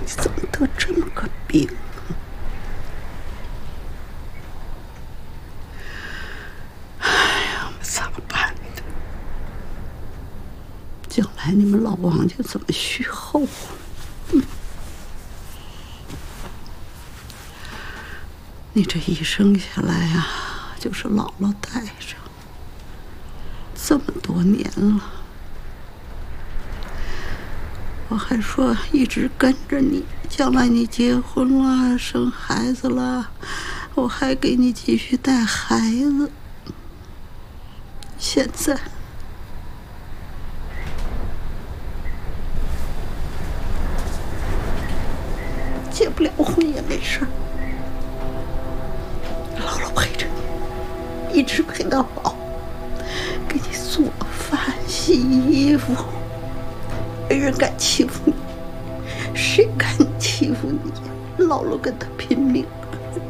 你怎么得这么个病？哎呀，咋么办呢？将来你们老王家怎么续后啊？你这一生下来啊，就是姥姥带着，这么多年了，我还说一直跟着你，将来你结婚了、生孩子了，我还给你继续带孩子。现在结不了婚也没事儿，姥姥陪着你，一直陪到老，给你做饭、洗衣服，没人敢欺负你，谁敢欺负你？姥姥跟他拼命了。